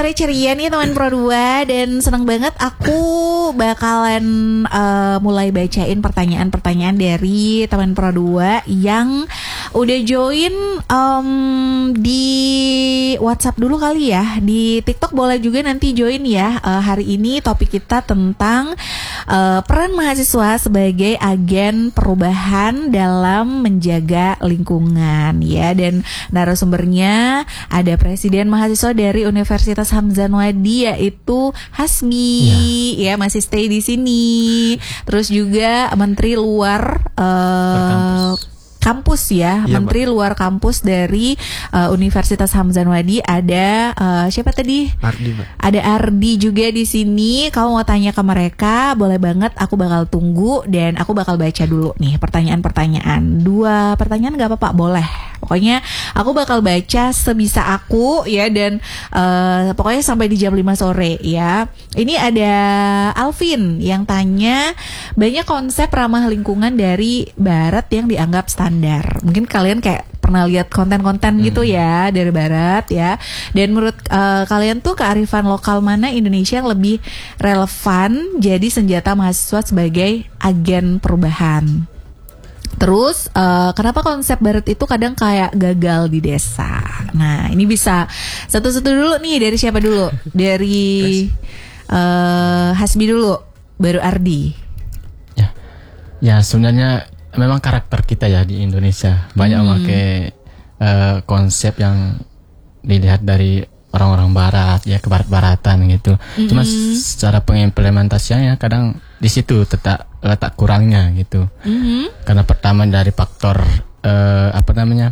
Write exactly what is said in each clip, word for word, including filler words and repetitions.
sore ceria nih teman Pro dua. Dan senang banget aku bakalan uh, mulai bacain pertanyaan-pertanyaan dari teman Pro dua yang udah join um, di WhatsApp dulu kali ya. Di TikTok boleh juga nanti join ya. uh, Hari ini topik kita tentang uh, peran mahasiswa sebagai agen perubahan dalam menjaga lingkungan ya. Dan narasumbernya ada Presiden Mahasiswa dari Universitas Hamzanwadi yaitu Hasmi ya. ya masih stay di sini. Terus juga Menteri Luar uh, kampus ya, ya Menteri Mbak. Luar kampus dari uh, Universitas Hamzanwadi ada uh, siapa tadi? Ardi, Mbak. Ada Ardi juga di sini. Kamu mau tanya ke mereka, boleh banget. Aku bakal tunggu dan aku bakal baca dulu nih pertanyaan-pertanyaan. Dua pertanyaan nggak apa-apa, boleh. Pokoknya aku bakal baca sebisa aku ya dan uh, pokoknya sampai di jam lima sore ya. Ini ada Alvin yang tanya, banyak konsep ramah lingkungan dari Barat yang dianggap standar. Mungkin kalian kayak pernah lihat konten-konten hmm. gitu ya dari Barat ya. Dan menurut uh, kalian tuh kearifan lokal mana Indonesia yang lebih relevan jadi senjata mahasiswa sebagai agen perubahan? Terus uh, kenapa konsep Barat itu kadang kayak gagal di desa? Nah ini bisa satu-satu dulu nih. Dari siapa dulu? Dari uh, Hasbi dulu, baru Ardi. Ya, ya sebenarnya memang karakter kita ya di Indonesia banyak hmm. memakai uh, konsep yang dilihat dari orang-orang Barat ya, ke barat-baratan gitu. Mm-hmm. Cuma secara pengimplementasiannya kadang di situ tetap letak kurangnya gitu. Mm-hmm. Karena pertama dari faktor uh, apa namanya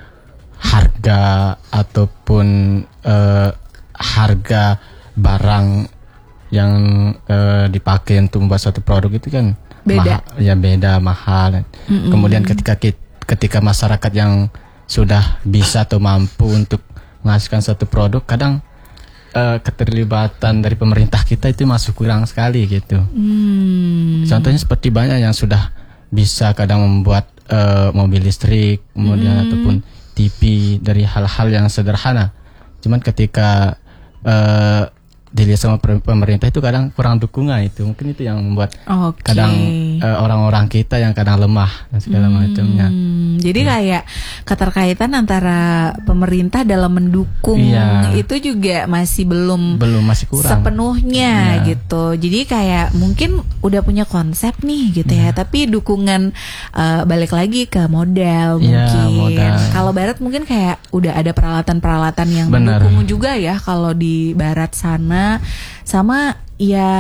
harga ataupun uh, harga barang yang uh, dipakai untuk membuat suatu produk itu kan beda, maha, ya beda mahal. Mm-hmm. Kemudian ketika ketika masyarakat yang sudah bisa atau mampu untuk menghasilkan satu produk, kadang uh, keterlibatan dari pemerintah kita itu masih kurang sekali gitu. Hmm. Contohnya seperti banyak yang sudah bisa kadang membuat uh, mobil listrik, kemudian hmm. ataupun T V dari hal-hal yang sederhana. Cuman ketika uh, dilihat sama pemerintah itu kadang kurang dukungan itu. Mungkin itu yang membuat okay. kadang uh, orang-orang kita yang kadang lemah dan segala hmm, macamnya. Jadi hmm. kayak keterkaitan antara pemerintah dalam mendukung iya. itu juga masih belum belum masih kurang sepenuhnya iya. gitu. Jadi kayak mungkin udah punya konsep nih gitu iya. ya, tapi dukungan uh, balik lagi ke modal iya, mungkin. Modal. Kalau Barat mungkin kayak udah ada peralatan-peralatan yang Bener. mendukung juga ya kalau di Barat sana. Sama ya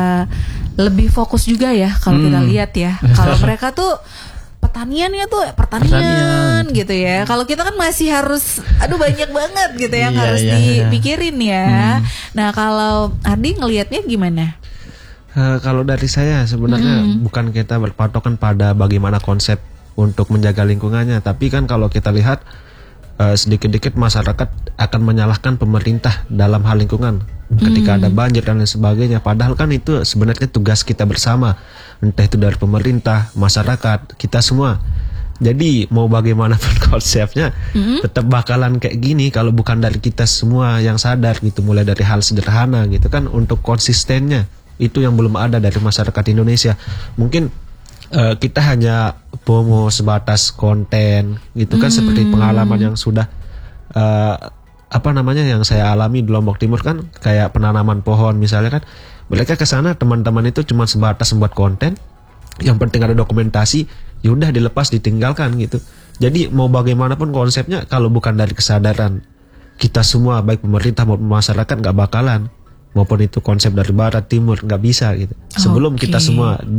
lebih fokus juga ya kalau hmm. kita lihat ya. Kalau mereka tuh pertaniannya tuh pertanian, pertanian. gitu ya. Kalau kita kan masih harus aduh banyak banget gitu yang iya, harus iya, dipikirin ya. Hmm. Nah kalau Ardi ngelihatnya gimana? Uh, kalau dari saya sebenarnya hmm. bukan kita berpatokan pada bagaimana konsep untuk menjaga lingkungannya, tapi kan kalau kita lihat uh, sedikit-sedikit masyarakat akan menyalahkan pemerintah dalam hal lingkungan ketika hmm. ada banjir dan lain sebagainya. Padahal kan itu sebenarnya tugas kita bersama, entah itu dari pemerintah, masyarakat, kita semua. Jadi mau bagaimanapun konsepnya hmm. tetap bakalan kayak gini kalau bukan dari kita semua yang sadar gitu. Mulai dari hal sederhana gitu kan, untuk konsistennya itu yang belum ada dari masyarakat Indonesia. Mungkin uh, kita hanya promo sebatas konten gitu kan, hmm. seperti pengalaman yang sudah uh, apa namanya yang saya alami di Lombok Timur kan, kayak penanaman pohon misalnya kan, mereka ke sana teman-teman itu cuma sebatas membuat konten, yang penting ada dokumentasi, yaudah dilepas ditinggalkan gitu. Jadi mau bagaimanapun konsepnya kalau bukan dari kesadaran kita semua baik pemerintah maupun masyarakat nggak bakalan, maupun itu konsep dari Barat Timur nggak bisa gitu. Sebelum okay. kita semua